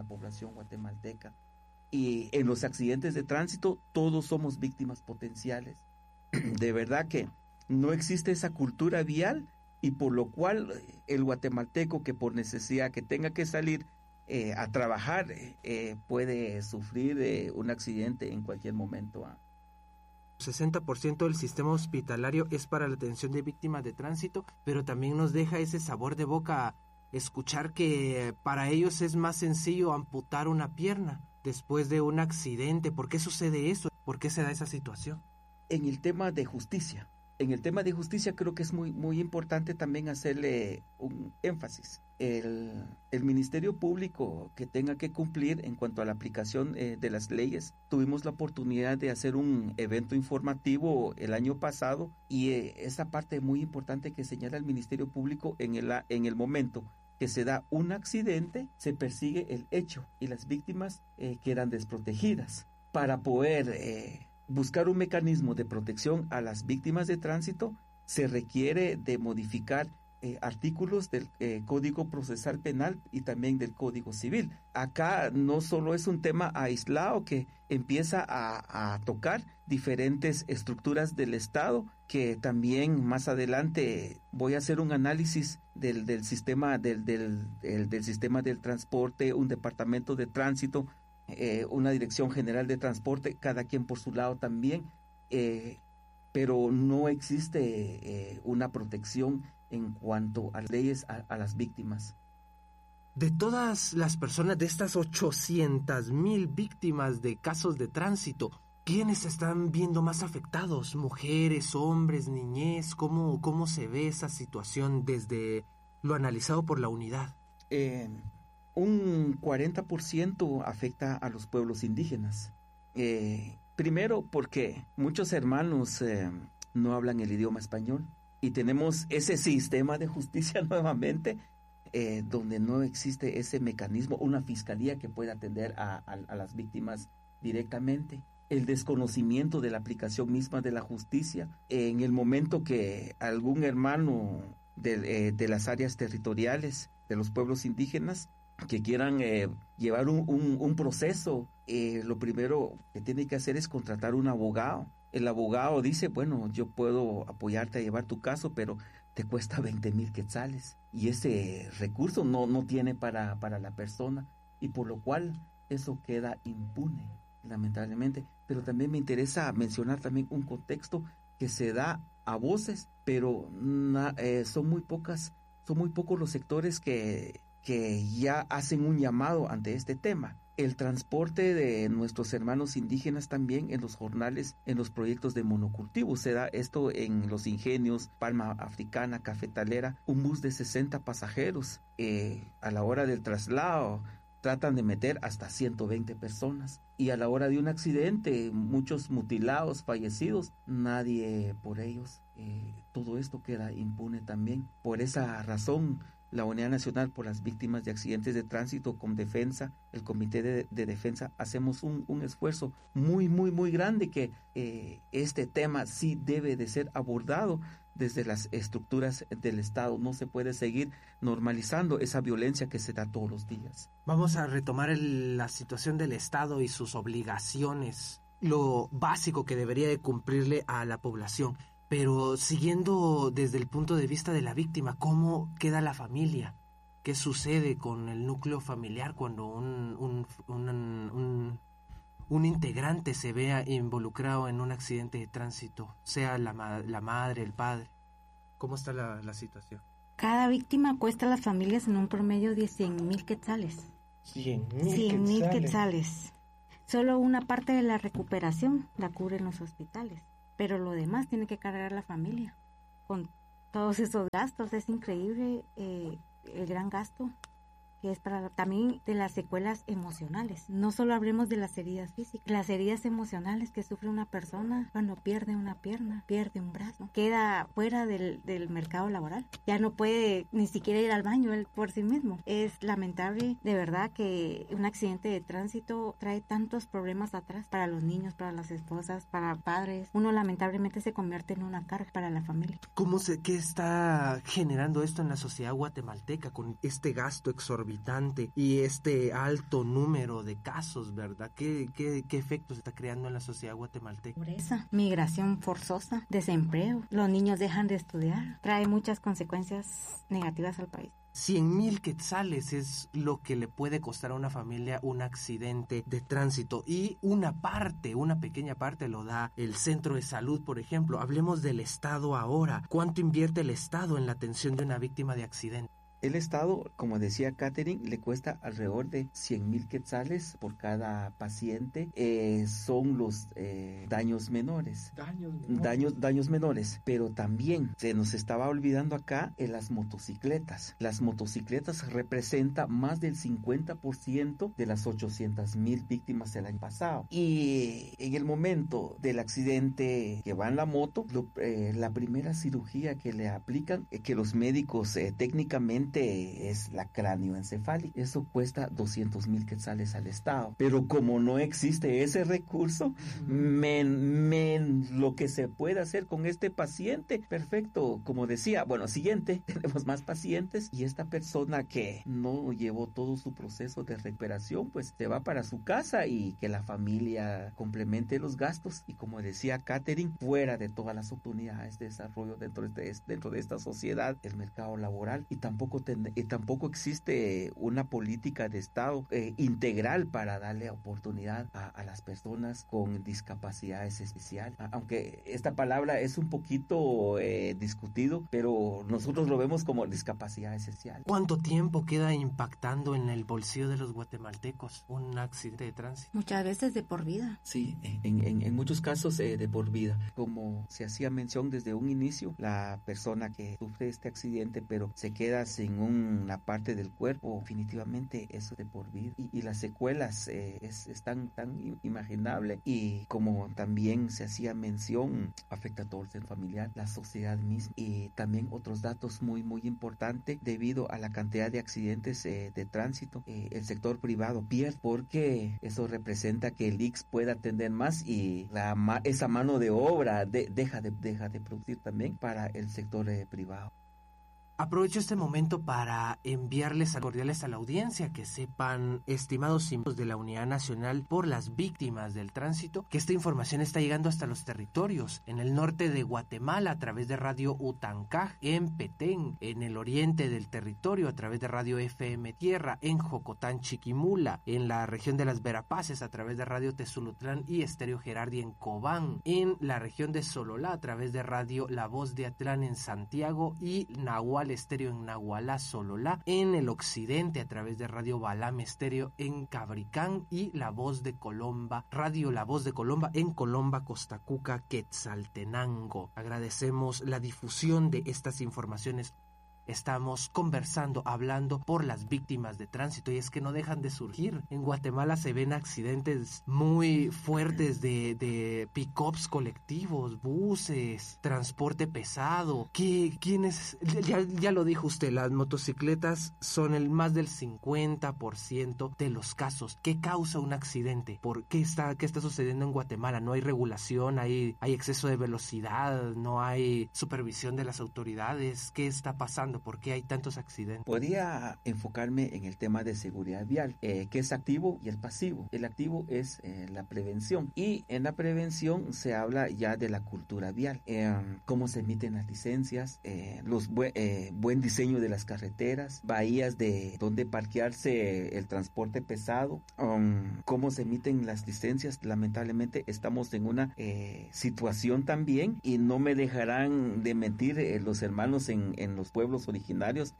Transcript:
población guatemalteca. Y en los accidentes de tránsito todos somos víctimas potenciales. De verdad que no existe esa cultura vial, y por lo cual el guatemalteco que por necesidad que tenga que salir a trabajar puede sufrir un accidente en cualquier momento. 60% del sistema hospitalario es para la atención de víctimas de tránsito, pero también nos deja ese sabor de boca escuchar que para ellos es más sencillo amputar una pierna después de un accidente. ¿Por qué sucede eso? ¿Por qué se da esa situación? En el tema de justicia creo que es muy importante también hacerle un énfasis. El Ministerio Público que tenga que cumplir en cuanto a la aplicación de las leyes. Tuvimos la oportunidad de hacer un evento informativo el año pasado, y esa parte muy importante que señala el Ministerio Público: en el momento que se da un accidente, se persigue el hecho y las víctimas quedan desprotegidas. Para poder buscar un mecanismo de protección a las víctimas de tránsito, se requiere de modificar artículos del Código Procesal Penal y también del Código Civil. Acá no solo es un tema aislado que empieza a tocar diferentes estructuras del Estado, que también más adelante voy a hacer un análisis del sistema del sistema del transporte, un departamento de tránsito, una dirección general de transporte, cada quien por su lado también, pero no existe una protección en cuanto a leyes a las víctimas. De todas las personas, de estas 800,000 víctimas de casos de tránsito, ¿quiénes se están viendo más afectados? ¿Mujeres, hombres, niñez? ¿Cómo se ve esa situación desde lo analizado por la unidad? Un 40% afecta a los pueblos indígenas. Primero porque muchos hermanos no hablan el idioma español, y tenemos ese sistema de justicia nuevamente donde no existe ese mecanismo, una fiscalía que pueda atender a las víctimas directamente. El desconocimiento de la aplicación misma de la justicia. En el momento que algún hermano de las áreas territoriales de los pueblos indígenas que quieran llevar un proceso, lo primero que tiene que hacer es contratar un abogado. El abogado dice: bueno, yo puedo apoyarte a llevar tu caso, pero te cuesta 20,000 quetzales. Y ese recurso no tiene para la persona, y por lo cual eso queda impune, lamentablemente. Pero también me interesa mencionar también un contexto que se da a voces, pero son muy pocos los sectores que ya hacen un llamado ante este tema. El transporte de nuestros hermanos indígenas también en los jornales, en los proyectos de monocultivo. Se da esto en los ingenios, Palma Africana, Cafetalera, un bus de 60 pasajeros. A la hora del traslado tratan de meter hasta 120 personas. Y a la hora de un accidente, muchos mutilados, fallecidos, nadie por ellos. Todo esto queda impune también. Por esa razón, la Unidad Nacional por las Víctimas de Accidentes de Tránsito, con Defensa, el Comité de Defensa, hacemos un esfuerzo muy grande, que este tema sí debe de ser abordado desde las estructuras del Estado. No se puede seguir normalizando esa violencia que se da todos los días. Vamos a retomar la situación del Estado y sus obligaciones, lo básico que debería de cumplirle a la población. Pero siguiendo desde el punto de vista de la víctima, ¿cómo queda la familia? ¿Qué sucede con el núcleo familiar cuando un integrante se vea involucrado en un accidente de tránsito, sea la madre, el padre? ¿Cómo está la situación? Cada víctima cuesta a las familias en un promedio de 100,000 quetzales. 100,000 quetzales. Solo una parte de la recuperación la cubren los hospitales, pero lo demás tiene que cargar la familia con todos esos gastos. Es increíble el gran gasto que es para también de las secuelas emocionales. No solo hablemos de las heridas físicas, las heridas emocionales que sufre una persona cuando pierde una pierna, pierde un brazo, queda fuera del mercado laboral, ya no puede ni siquiera ir al baño él por sí mismo. Es lamentable de verdad que un accidente de tránsito trae tantos problemas atrás para los niños, para las esposas, para padres. Uno lamentablemente se convierte en una carga para la familia. ¿Qué está generando esto en la sociedad guatemalteca con este gasto exorbitante habitante y este alto número de casos, ¿verdad? ¿Qué efectos está creando en la sociedad guatemalteca? Pobreza, migración forzosa, desempleo, los niños dejan de estudiar, trae muchas consecuencias negativas al país. 100,000 quetzales es lo que le puede costar a una familia un accidente de tránsito, y una pequeña parte lo da el centro de salud, por ejemplo. Hablemos del Estado ahora. ¿Cuánto invierte el Estado en la atención de una víctima de accidente? El Estado, como decía Catherine, le cuesta alrededor de 100,000 quetzales por cada paciente. Son los daños menores. Daños menores. Pero también se nos estaba olvidando acá las motocicletas. Las motocicletas representan más del 50% de las 800,000 víctimas del año pasado. Y en el momento del accidente que va en la moto, la primera cirugía que le aplican, que los médicos técnicamente es la cráneoencefálica. Eso cuesta 200,000 quetzales al Estado. Pero como no existe ese recurso, lo que se puede hacer con este paciente, perfecto. Como decía, bueno, siguiente, tenemos más pacientes y esta persona que no llevó todo su proceso de recuperación, pues se va para su casa y que la familia complemente los gastos. Y como decía Catherine, fuera de todas las oportunidades de desarrollo dentro de esta sociedad, el mercado laboral, y tampoco existe una política de Estado integral para darle oportunidad a las personas con discapacidades especiales. Aunque esta palabra es un poquito discutido, pero nosotros lo vemos como discapacidad esencial. ¿Cuánto tiempo queda impactando en el bolsillo de los guatemaltecos un accidente de tránsito? Muchas veces de por vida. Sí, en muchos casos de por vida. Como se hacía mención desde un inicio, la persona que sufre este accidente pero se queda sin una parte del cuerpo, definitivamente eso de por vida. Y las secuelas es tan imaginable, y como también se hacía mención, afecta a todo el centro familiar, la sociedad misma. Y también otros datos muy importantes, debido a la cantidad de accidentes de tránsito, el sector privado pierde, porque eso representa que el ICS pueda atender más y esa mano de obra deja de producir también para el sector privado. Aprovecho este momento para enviarles cordiales a la audiencia que sepan, estimados miembros de la Unidad Nacional por las Víctimas del Tránsito, que esta información está llegando hasta los territorios, en el norte de Guatemala a través de Radio Utancaj, en Petén, en el oriente del territorio a través de Radio FM Tierra, en Jocotán, Chiquimula, en la región de las Verapaces a través de Radio Tezulutlán y Estéreo Gerardi en Cobán, en la región de Sololá a través de Radio La Voz de Atlán en Santiago y Nahual Estéreo en Nahualá, Sololá, en el occidente a través de Radio Balam Estéreo en Cabricán y La Voz de Colomba, Radio La Voz de Colomba en Colomba, Costacuca, Quetzaltenango. Agradecemos la difusión de estas informaciones. Estamos conversando, hablando por las víctimas de tránsito, y es que no dejan de surgir. En Guatemala se ven accidentes muy fuertes de pick-ups colectivos, buses, transporte pesado. Ya lo dijo usted, las motocicletas son más del 50% de los casos. ¿Qué causa un accidente? ¿Qué está sucediendo en Guatemala? No hay regulación, hay exceso de velocidad, no hay supervisión de las autoridades. ¿Qué está pasando? ¿Por qué hay tantos accidentes? Podría enfocarme en el tema de seguridad vial, que es activo y el pasivo. El activo es la prevención, y en la prevención se habla ya de la cultura vial, cómo se emiten las licencias, buen diseño de las carreteras, bahías de donde parquearse el transporte pesado, cómo se emiten las licencias. Lamentablemente estamos en una situación también, y no me dejarán de mentir los hermanos en los pueblos originarios,